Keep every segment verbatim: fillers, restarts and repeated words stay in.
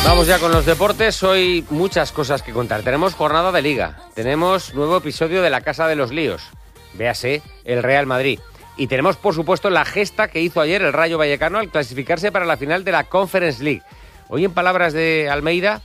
Vamos ya con los deportes. Hoy muchas cosas que contar. Tenemos jornada de Liga, tenemos nuevo episodio de La Casa de los Líos, véase el Real Madrid. Y tenemos, por supuesto, la gesta que hizo ayer el Rayo Vallecano al clasificarse para la final de la Conference League. Hoy, en palabras de Almeida,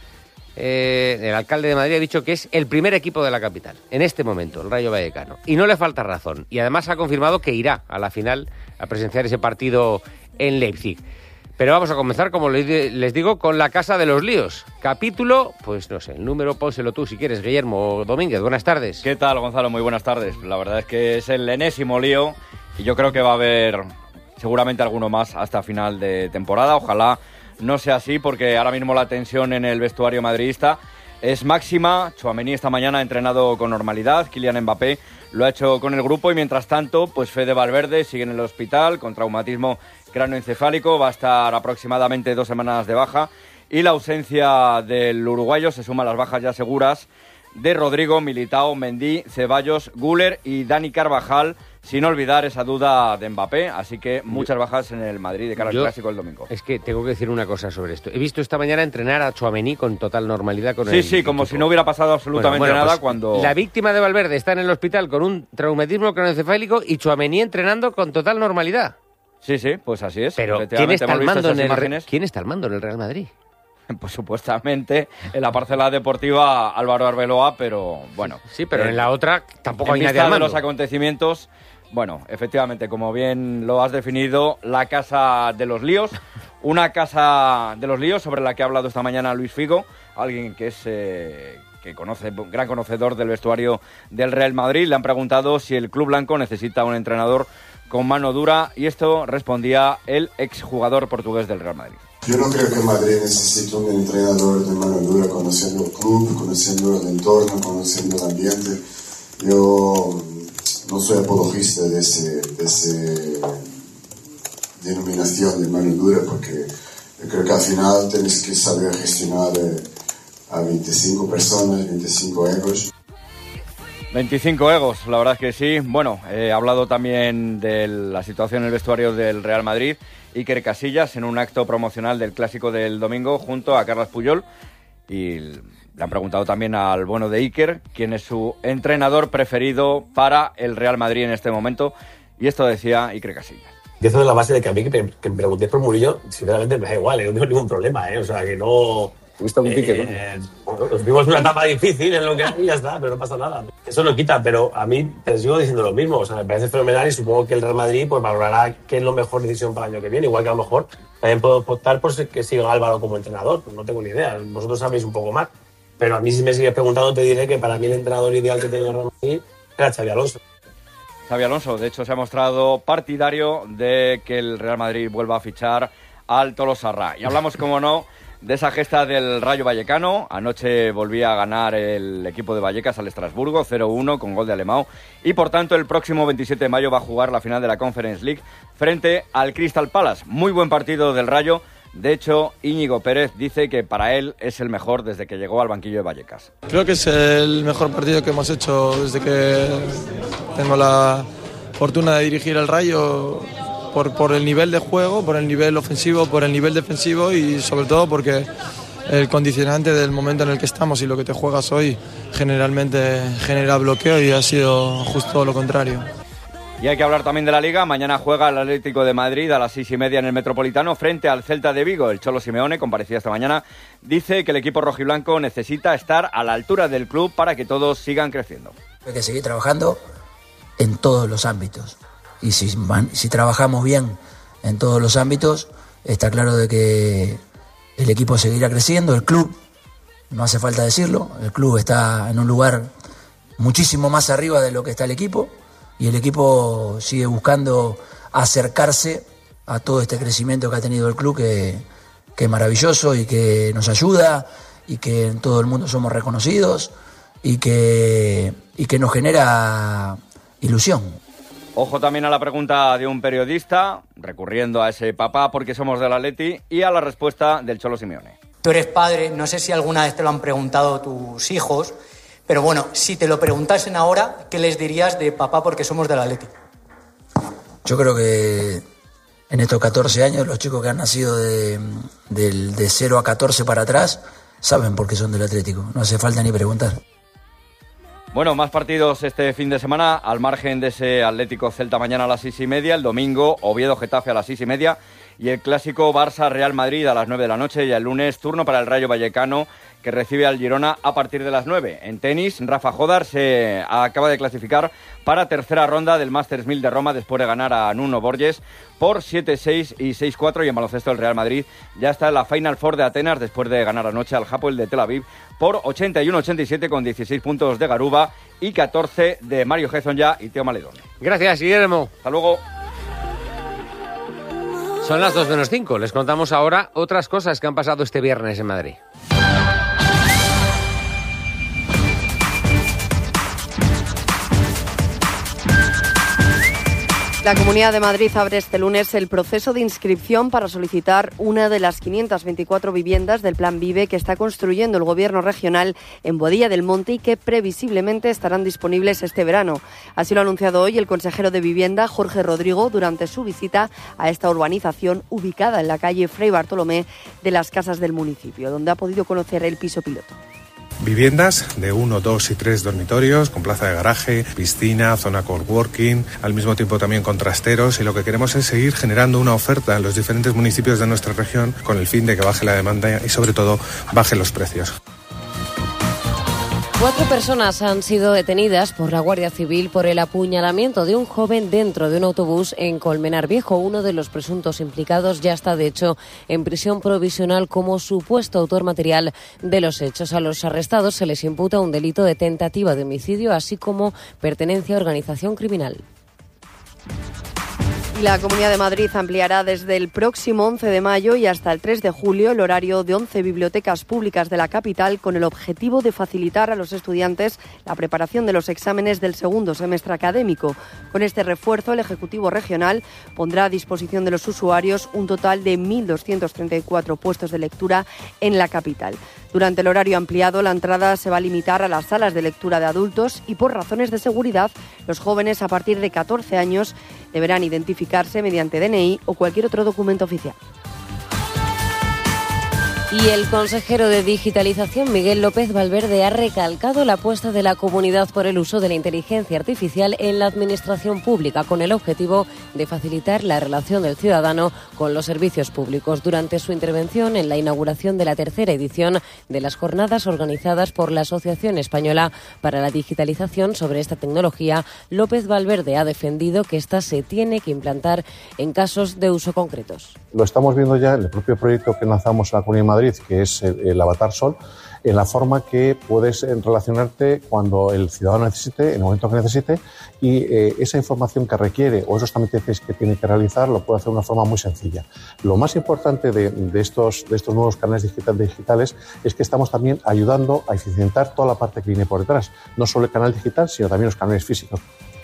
eh, el alcalde de Madrid ha dicho que es el primer equipo de la capital, en este momento, el Rayo Vallecano. Y no le falta razón. Y además ha confirmado que irá a la final a presenciar ese partido en Leipzig. Pero vamos a comenzar, como les digo, con La Casa de los Líos. Capítulo, pues no sé, el número pónselo tú si quieres, Guillermo Domínguez. Buenas tardes. ¿Qué tal, Gonzalo? Muy buenas tardes. La verdad es que es el enésimo lío y yo creo que va a haber seguramente alguno más hasta final de temporada. Ojalá no sea así, porque ahora mismo la tensión en el vestuario madridista es máxima. Tchouaméni esta mañana ha entrenado con normalidad, Kylian Mbappé lo ha hecho con el grupo y mientras tanto, pues Fede Valverde sigue en el hospital con traumatismo cráneoencefálico, va a estar aproximadamente dos semanas de baja y la ausencia del uruguayo se suma a las bajas ya seguras de Rodrigo, Militao, Mendy, Ceballos, Güler y Dani Carvajal, sin olvidar esa duda de Mbappé, así que muchas bajas en el Madrid de cara al Yo, clásico el domingo. Es que tengo que decir una cosa sobre esto. He visto esta mañana entrenar a Tchouaméni con total normalidad con Sí, el sí, equipo. como si no hubiera pasado absolutamente bueno, bueno, nada pues cuando... La víctima de Valverde está en el hospital con un traumatismo craneoencefálico y Tchouaméni entrenando con total normalidad. Sí, sí, pues así es. Pero ¿quién está, al mando en el imágenes. ¿quién está al mando en el Real Madrid? Pues supuestamente en la parcela deportiva Álvaro Arbeloa, pero bueno. Sí, pero eh, en la otra tampoco hay en nadie al vista de mando. los acontecimientos, bueno, efectivamente, como bien lo has definido, la Casa de los Líos, una Casa de los Líos sobre la que ha hablado esta mañana Luis Figo, alguien que es... Eh, que conoce, gran conocedor del vestuario del Real Madrid. Le han preguntado si el club blanco necesita un entrenador con mano dura y esto respondía el exjugador portugués del Real Madrid. Yo no creo que Madrid necesite un entrenador de mano dura, conociendo el club, conociendo el entorno, conociendo el ambiente. Yo no soy apologista de ese, de ese denominación de mano dura, porque yo creo que al final tienes que saber gestionar eh, a veinticinco personas, veinticinco egos. veinticinco egos, la verdad es que sí. Bueno, he hablado también de la situación en el vestuario del Real Madrid. Iker Casillas en un acto promocional del Clásico del domingo junto a Carles Puyol. Y le han preguntado también al bueno de Iker quién es su entrenador preferido para el Real Madrid en este momento. Y esto decía Iker Casillas. Empiezo de la base de que a mí que me, que me preguntéis por Murillo, sinceramente me da igual, ¿eh? No tengo ningún problema, ¿eh? O sea, que no... ¿Tuviste algún pique? Eh, bueno, nos vimos una etapa difícil en lo que hay y ya está, pero no pasa nada. Eso no quita, pero a mí te sigo diciendo lo mismo. O sea, me parece fenomenal y supongo que el Real Madrid pues valorará qué es la mejor decisión para el año que viene. Igual que a lo mejor también puedo optar por que siga Álvaro como entrenador. No tengo ni idea. Vosotros sabéis un poco más. Pero a mí, si me sigues preguntando, te diré que para mí el entrenador ideal que tiene el Real Madrid era Xabi Alonso. Xabi Alonso, de hecho, se ha mostrado partidario de que el Real Madrid vuelva a fichar al Tolosarra. Y hablamos, como no, de esa gesta del Rayo Vallecano. Anoche volvía a ganar el equipo de Vallecas al Estrasburgo, cero uno con gol de Alemão. Y por tanto, el próximo veintisiete de mayo va a jugar la final de la Conference League frente al Crystal Palace. Muy buen partido del Rayo. De hecho, Íñigo Pérez dice que para él es el mejor desde que llegó al banquillo de Vallecas. Creo que es el mejor partido que hemos hecho desde que tengo la fortuna de dirigir el Rayo. Por, por el nivel de juego, por el nivel ofensivo, por el nivel defensivo y sobre todo porque el condicionante del momento en el que estamos y lo que te juegas hoy generalmente genera bloqueo y ha sido justo lo contrario. Y hay que hablar también de la Liga. Mañana juega el Atlético de Madrid a las seis y media en el Metropolitano frente al Celta de Vigo. El Cholo Simeone, comparecía esta mañana, dice que el equipo rojiblanco necesita estar a la altura del club para que todos sigan creciendo. Hay que seguir trabajando en todos los ámbitos. Y si, si trabajamos bien en todos los ámbitos, está claro de que el equipo seguirá creciendo, el club, no hace falta decirlo, el club está en un lugar muchísimo más arriba de lo que está el equipo y el equipo sigue buscando acercarse a todo este crecimiento que ha tenido el club, que, que es maravilloso y que nos ayuda y que en todo el mundo somos reconocidos y que, y que nos genera ilusión. Ojo también a la pregunta de un periodista, recurriendo a ese papá porque somos del Atleti, y a la respuesta del Cholo Simeone. Tú eres padre, no sé si alguna vez te lo han preguntado tus hijos, pero bueno, si te lo preguntasen ahora, ¿qué les dirías de papá porque somos del Atleti? Yo creo que en estos catorce años, los chicos que han nacido de, de, de cero a catorce para atrás saben por qué son del Atlético, no hace falta ni preguntar. Bueno, más partidos este fin de semana, al margen de ese Atlético Celta mañana a las seis y media, el domingo Oviedo Getafe a las seis y media y el clásico Barça Real Madrid a las nueve de la noche, y el lunes turno para el Rayo Vallecano, que recibe al Girona a partir de las nueve. En tenis, Rafa Jodar se acaba de clasificar para tercera ronda del Masters mil de Roma después de ganar a Nuno Borges por siete seis y seis cuatro, y en baloncesto el Real Madrid ya está en la Final Four de Atenas después de ganar anoche al Hapoel de Tel Aviv por ochenta y uno ochenta y siete con dieciséis puntos de Garuba y catorce de Mario Hezonja y Teo Maledón. Gracias, Guillermo. Hasta luego. Son las dos menos cinco. Les contamos ahora otras cosas que han pasado este viernes en Madrid. La Comunidad de Madrid abre este lunes el proceso de inscripción para solicitar una de las quinientas veinticuatro viviendas del Plan Vive que está construyendo el Gobierno regional en Boadilla del Monte y que previsiblemente estarán disponibles este verano. Así lo ha anunciado hoy el consejero de Vivienda, Jorge Rodrigo, durante su visita a esta urbanización ubicada en la calle Fray Bartolomé de las Casas del municipio, donde ha podido conocer el piso piloto. Viviendas de uno, dos y tres dormitorios, con plaza de garaje, piscina, zona coworking, al mismo tiempo también con trasteros, y lo que queremos es seguir generando una oferta en los diferentes municipios de nuestra región con el fin de que baje la demanda y sobre todo bajen los precios. Cuatro personas han sido detenidas por la Guardia Civil por el apuñalamiento de un joven dentro de un autobús en Colmenar Viejo. Uno de los presuntos implicados ya está, de hecho, en prisión provisional como supuesto autor material de los hechos. A los arrestados se les imputa un delito de tentativa de homicidio, así como pertenencia a organización criminal. La Comunidad de Madrid ampliará desde el próximo once de mayo y hasta el tres de julio el horario de once bibliotecas públicas de la capital con el objetivo de facilitar a los estudiantes la preparación de los exámenes del segundo semestre académico. Con este refuerzo, el Ejecutivo Regional pondrá a disposición de los usuarios un total de mil doscientos treinta y cuatro puestos de lectura en la capital. Durante el horario ampliado, la entrada se va a limitar a las salas de lectura de adultos y, por razones de seguridad, los jóvenes a partir de catorce años deberán identificarse mediante D N I o cualquier otro documento oficial. Y el consejero de Digitalización, Miguel López Valverde, ha recalcado la apuesta de la comunidad por el uso de la inteligencia artificial en la administración pública, con el objetivo de facilitar la relación del ciudadano con los servicios públicos. Durante su intervención en la inauguración de la tercera edición de las jornadas organizadas por la Asociación Española para la Digitalización sobre esta tecnología, López Valverde ha defendido que ésta se tiene que implantar en casos de uso concretos. Lo estamos viendo ya en el propio proyecto que lanzamos en la Comunidad de Madrid, que es el, el Avatar Sol, en la forma que puedes relacionarte cuando el ciudadano necesite, en el momento que necesite, y eh, esa información que requiere o esos trámites que tiene que realizar lo puede hacer de una forma muy sencilla. Lo más importante de, de, estos, de estos nuevos canales digital, digitales es que estamos también ayudando a eficientar toda la parte que viene por detrás, no solo el canal digital, sino también los canales físicos.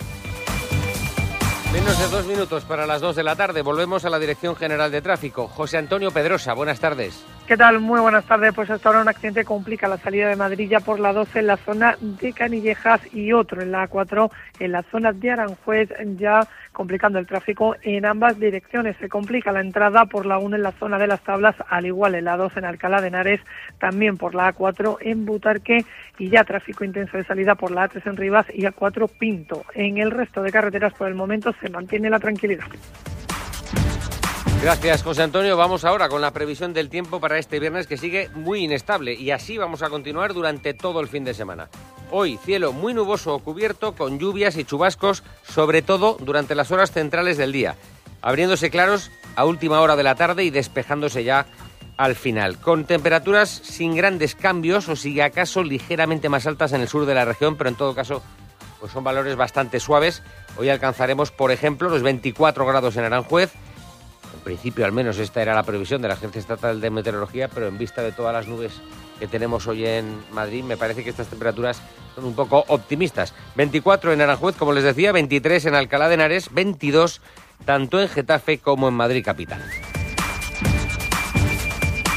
Menos de dos minutos para las dos de la tarde. Volvemos a la Dirección General de Tráfico. José Antonio Pedrosa, buenas tardes. ¿Qué tal? Muy buenas tardes. Pues hasta ahora un accidente complica la salida de Madrid ya por la doce en la zona de Canillejas y otro en la A cuatro en la zona de Aranjuez, ya complicando el tráfico en ambas direcciones. Se complica la entrada por la uno en la zona de Las Tablas, al igual en la dos en Alcalá de Henares, también por la A cuatro en Butarque y ya tráfico intenso de salida por la A tres en Rivas y A cuatro Pinto. En el resto de carreteras por el momento se mantiene la tranquilidad. Gracias, José Antonio. Vamos ahora con la previsión del tiempo para este viernes, que sigue muy inestable, y así vamos a continuar durante todo el fin de semana. Hoy, cielo muy nuboso o cubierto, con lluvias y chubascos, sobre todo durante las horas centrales del día, abriéndose claros a última hora de la tarde y despejándose ya al final, con temperaturas sin grandes cambios o si acaso ligeramente más altas en el sur de la región, pero en todo caso pues son valores bastante suaves. Hoy alcanzaremos, por ejemplo, los veinticuatro grados en Aranjuez. En principio, al menos, esta era la previsión de la Agencia Estatal de Meteorología, pero en vista de todas las nubes que tenemos hoy en Madrid, me parece que estas temperaturas son un poco optimistas. veinticuatro en Aranjuez, como les decía, veintitrés en Alcalá de Henares, veintidós tanto en Getafe como en Madrid capital.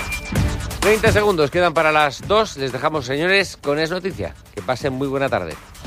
treinta segundos quedan para las dos. Les dejamos, señores, con Es Noticia. Que pasen muy buena tarde.